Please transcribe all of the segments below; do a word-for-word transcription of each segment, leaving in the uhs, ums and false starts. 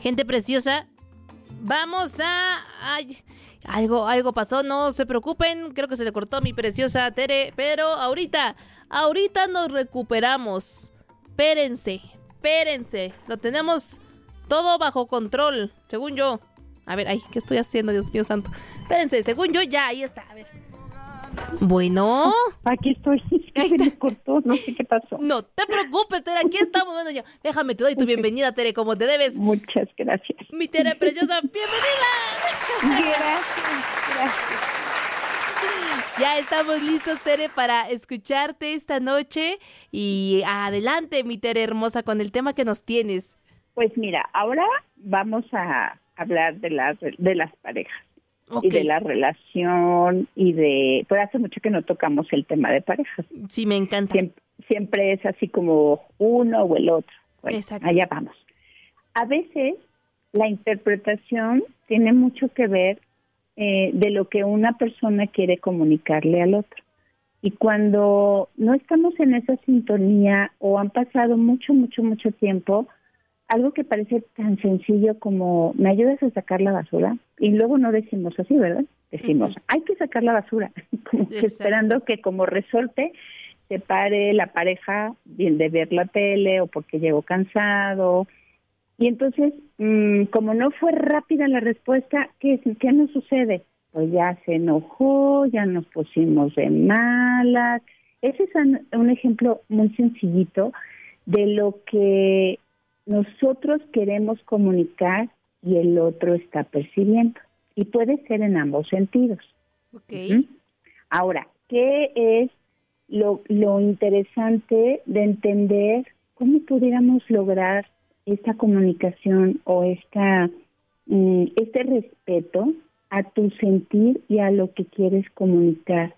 Gente preciosa, vamos a... Ay, algo, algo pasó, no se preocupen, creo que se le cortó a mi preciosa Tere, pero ahorita, ahorita nos recuperamos. Espérense, espérense, lo tenemos todo bajo control, según yo. A ver, ay, ¿qué estoy haciendo, Dios mío santo? Espérense, según yo ya, ahí está, a ver. Bueno. Aquí estoy, se me cortó, no sé qué pasó. No te preocupes, Tere, aquí estamos. Bueno, ya, déjame, te doy tu bienvenida, Tere, como te debes. Muchas gracias. Mi Tere preciosa, bienvenida. Gracias, gracias. Ya estamos listos, Tere, para escucharte esta noche. Y adelante, mi Tere hermosa, con el tema que nos tienes. Pues mira, ahora vamos a hablar de las, de las parejas. Okay. Y de la relación y de... Pues hace mucho que no tocamos el tema de parejas. Sí, me encanta. Siempre, siempre es así como uno o el otro. Bueno, exacto. Allá vamos. A veces la interpretación tiene mucho que ver eh, de lo que una persona quiere comunicarle al otro. Y cuando no estamos en esa sintonía o han pasado mucho, mucho, mucho tiempo, algo que parece tan sencillo como ¿me ayudas a sacar la basura? Y luego no decimos así, ¿verdad? Decimos, uh-huh. hay que sacar la basura, como que esperando que como resorte se pare la pareja bien de ver la tele o porque llegó cansado. Y entonces, mmm, como no fue rápida la respuesta, ¿qué, ¿qué nos sucede? Pues ya se enojó, ya nos pusimos de malas. Ese es un, un ejemplo muy sencillito de lo que nosotros queremos comunicar y el otro está percibiendo. Y puede ser en ambos sentidos. Okay. ¿Mm? Ahora, ¿qué es lo, lo interesante de entender cómo pudiéramos lograr esta comunicación o esta mm, este respeto a tu sentir y a lo que quieres comunicar?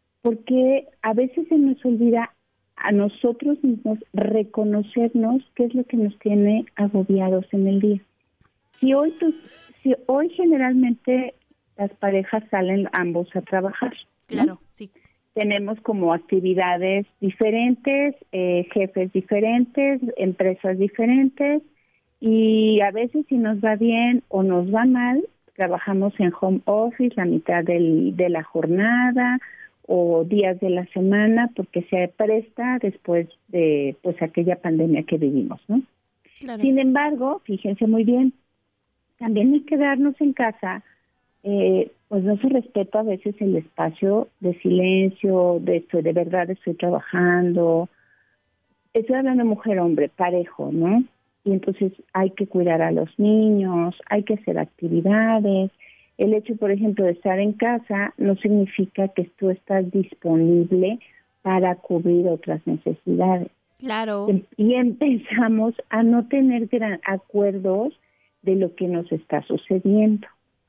Porque a veces se nos olvida a nosotros mismos reconocernos qué es lo que nos tiene agobiados en el día. Si hoy, tú, si hoy generalmente las parejas salen ambos a trabajar, claro, ¿no? Sí. Tenemos como actividades diferentes, eh, jefes diferentes, empresas diferentes, y a veces si nos va bien o nos va mal, trabajamos en home office la mitad del, de la jornada o días de la semana porque se presta después de pues aquella pandemia que vivimos, ¿no? Claro. Sin embargo, fíjense muy bien, también hay que quedarnos en casa, eh, pues no se respeta a veces el espacio de silencio, de estoy de verdad estoy trabajando, estoy hablando mujer-hombre, parejo, ¿no? Y entonces hay que cuidar a los niños, hay que hacer actividades. El hecho, por ejemplo, de estar en casa no significa que tú estás disponible para cubrir otras necesidades. Claro. Y empezamos a no tener gran acuerdos de lo que nos está sucediendo.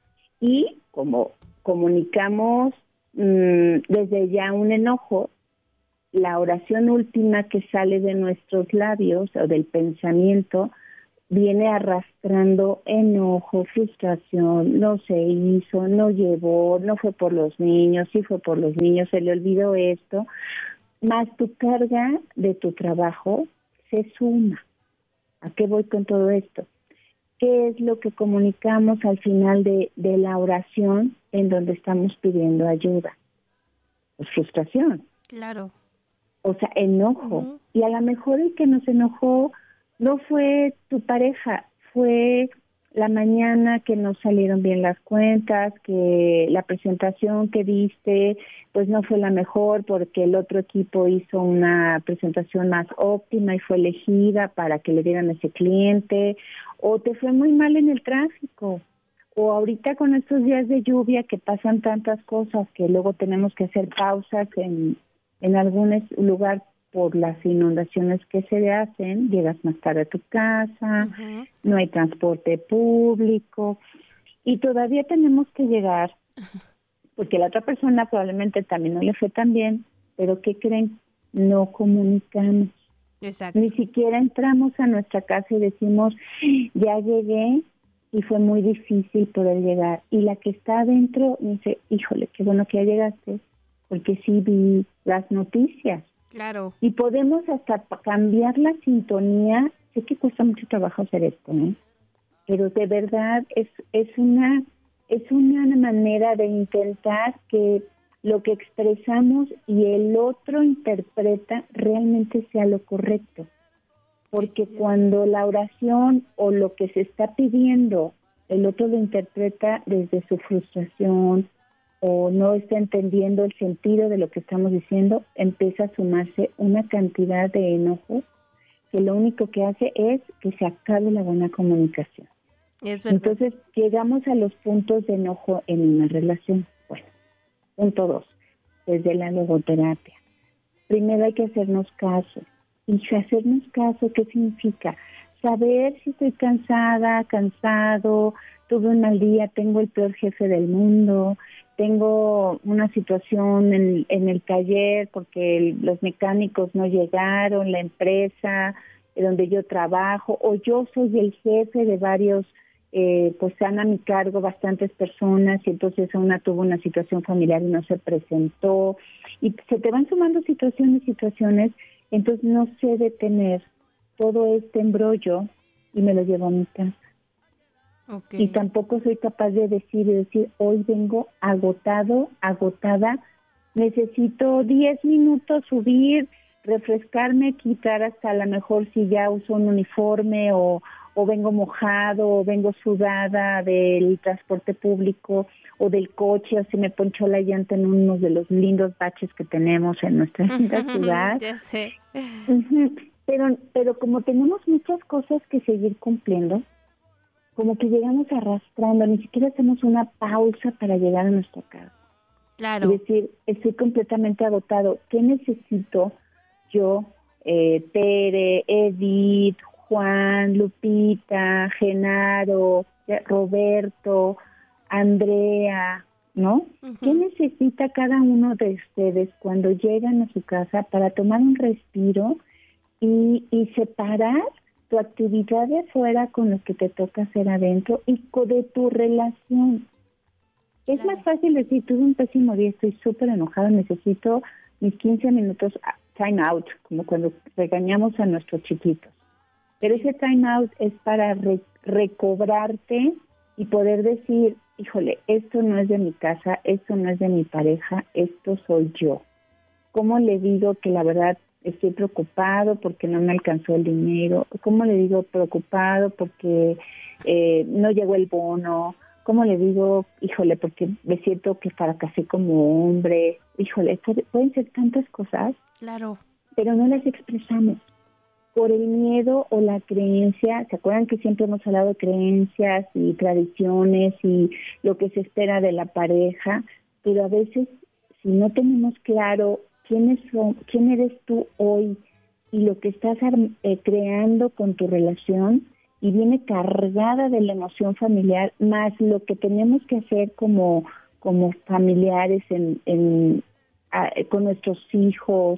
Y como comunicamos mmm, desde ya un enojo, la oración última que sale de nuestros labios o del pensamiento viene arrastrando enojo, frustración, no se hizo, no llevó, no fue por los niños, sí fue por los niños, se le olvidó esto, más tu carga de tu trabajo se suma. ¿A qué voy con todo esto? ¿Qué es lo que comunicamos al final de, de la oración en donde estamos pidiendo ayuda? Pues frustración. Claro. O sea, enojo. Uh-huh. Y a lo mejor el que nos enojó no fue tu pareja, fue la mañana que no salieron bien las cuentas, que la presentación que diste pues no fue la mejor porque el otro equipo hizo una presentación más óptima y fue elegida para que le dieran a ese cliente, o te fue muy mal en el tráfico, o ahorita con estos días de lluvia que pasan tantas cosas que luego tenemos que hacer pausas en, en algún lugar por las inundaciones que se hacen, llegas más tarde a tu casa, uh-huh. no hay transporte público y todavía tenemos que llegar, porque la otra persona probablemente también no le fue tan bien, pero ¿qué creen? No comunicamos. Exacto. Ni siquiera entramos a nuestra casa y decimos, ya llegué y fue muy difícil poder llegar. Y la que está adentro dice, híjole, qué bueno que ya llegaste, porque sí vi las noticias. Claro. Y podemos hasta cambiar la sintonía. Sé que cuesta mucho trabajo hacer esto, ¿eh? pero de verdad es, es una, es una manera de intentar que lo que expresamos y el otro interpreta realmente sea lo correcto. Porque cuando la oración o lo que se está pidiendo, el otro lo interpreta desde su frustración o no está entendiendo el sentido de lo que estamos diciendo, empieza a sumarse una cantidad de enojo que lo único que hace es que se acabe la buena comunicación. Es verdad. Entonces, llegamos a los puntos de enojo en una relación. Bueno, punto dos, desde la logoterapia. Primero hay que hacernos caso. Y hacernos caso, ¿qué significa? Saber si estoy cansada, cansado, tuve un mal día, tengo el peor jefe del mundo, tengo una situación en, en el taller porque el, los mecánicos no llegaron, la empresa donde yo trabajo, o yo soy el jefe de varios, eh, pues están a mi cargo bastantes personas y entonces una tuvo una situación familiar y no se presentó. Y se te van sumando situaciones, situaciones, entonces no sé detener todo este embrollo y me lo llevo a mi casa. Okay. Y tampoco soy capaz de decir, de decir, hoy vengo agotado, agotada, necesito diez minutos subir, refrescarme, quitar hasta a lo mejor si ya uso un uniforme o, o vengo mojado o vengo sudada del transporte público o del coche o si me ponchó la llanta en uno de los lindos baches que tenemos en nuestra linda ciudad. Ya sé. Uh-huh. Pero, pero como tenemos muchas cosas que seguir cumpliendo, como que llegamos arrastrando, ni siquiera hacemos una pausa para llegar a nuestra casa. Claro. Es decir, estoy completamente agotado. ¿Qué necesito yo, eh, Tere, Edith, Juan, Lupita, Genaro, Roberto, Andrea, ¿no? Uh-huh. ¿Qué necesita cada uno de ustedes cuando llegan a su casa para tomar un respiro y, y separar tu actividad de afuera con lo que te toca hacer adentro y de tu relación? Es claro. Más fácil decir, tuve un pésimo día, estoy súper enojada, necesito mis quince minutos time out, como cuando regañamos a nuestros chiquitos. Pero sí. Ese time out es para re- recobrarte y poder decir, híjole, esto no es de mi casa, esto no es de mi pareja, esto soy yo. ¿Cómo le digo que la verdad estoy preocupado porque no me alcanzó el dinero? ¿Cómo le digo preocupado porque eh, no llegó el bono? ¿Cómo le digo, híjole, porque me siento que fracasé como hombre? Híjole, pueden ser tantas cosas. Claro. Pero no las expresamos por el miedo o la creencia. ¿Se acuerdan que siempre hemos hablado de creencias y tradiciones y lo que se espera de la pareja? Pero a veces, si no tenemos claro quiénes son, quién eres tú hoy y lo que estás eh, creando con tu relación, y viene cargada de la emoción familiar, más lo que tenemos que hacer como, como familiares en, en, a, con nuestros hijos,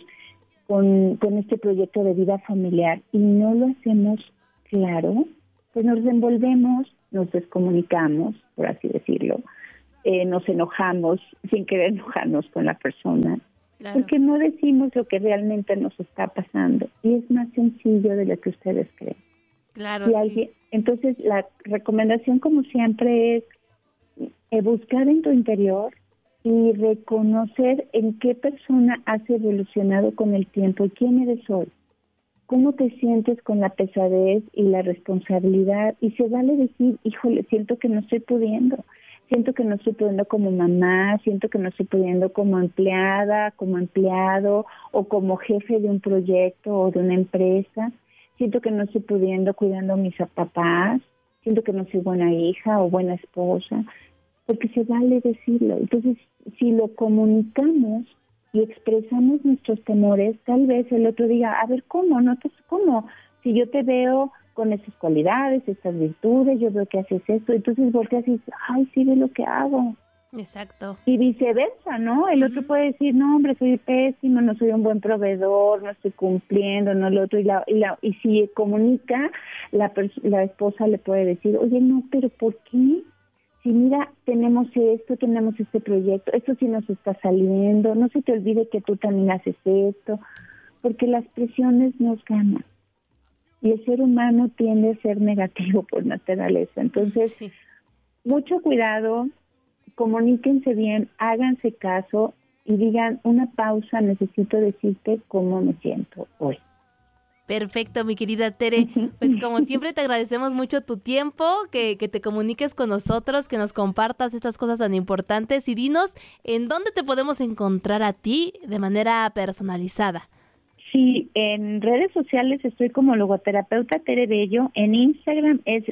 con, con este proyecto de vida familiar, y no lo hacemos claro, pues nos envolvemos, nos descomunicamos, por así decirlo, eh, nos enojamos sin querer enojarnos con la persona, claro. Porque no decimos lo que realmente nos está pasando, y es más sencillo de lo que ustedes creen. Claro, y alguien, sí. Entonces, la recomendación, como siempre, es eh, buscar en tu interior y reconocer en qué persona has evolucionado con el tiempo y quién eres hoy. ¿Cómo te sientes con la pesadez y la responsabilidad? Y se vale decir, híjole, siento que no estoy pudiendo. Siento que no estoy pudiendo como mamá, siento que no estoy pudiendo como empleada, como empleado o como jefe de un proyecto o de una empresa. Siento que no estoy pudiendo cuidando a mis papás, siento que no soy buena hija o buena esposa, porque se vale decirlo. Entonces, si lo comunicamos y expresamos nuestros temores, tal vez el otro diga, a ver, ¿cómo? No te, ¿cómo? Si yo te veo con esas cualidades, estas virtudes, yo veo que haces esto, entonces volteas y dices, ay, sí, ve lo que hago. Exacto. Y viceversa, ¿no? El uh-huh. otro puede decir, no, hombre, soy pésimo, no soy un buen proveedor, no estoy cumpliendo, no lo otro. Y, la, y, la, y si comunica, la, pers- la esposa le puede decir, oye, no, pero ¿por qué? Si mira, tenemos esto, tenemos este proyecto, esto sí nos está saliendo, no se te olvide que tú también haces esto, porque las presiones nos ganan. y el ser humano tiende a ser negativo por naturaleza. Entonces, sí. mucho cuidado, comuníquense bien, háganse caso y digan, una pausa, necesito decirte cómo me siento hoy. Perfecto, mi querida Tere. Pues como siempre te agradecemos mucho tu tiempo, que, que te comuniques con nosotros, que nos compartas estas cosas tan importantes y dinos en dónde te podemos encontrar a ti de manera personalizada. Sí, en redes sociales estoy como logoterapeuta Tere Bello, en Instagram es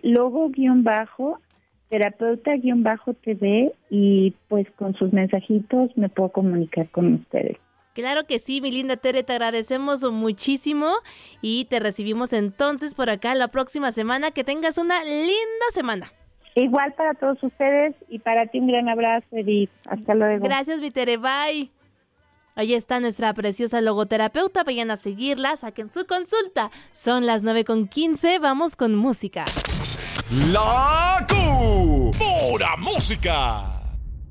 logo-terapeuta-T V y pues con sus mensajitos me puedo comunicar con ustedes. Claro que sí, mi linda Tere, te agradecemos muchísimo y te recibimos entonces por acá la próxima semana. Que tengas una linda semana. Igual para todos ustedes y para ti un gran abrazo, Edith. Hasta luego. Gracias, mi Tere, bye. Ahí está nuestra preciosa logoterapeuta, vayan a seguirla, saquen su consulta. Son las nueve con quince, vamos con música. La Q, pura música.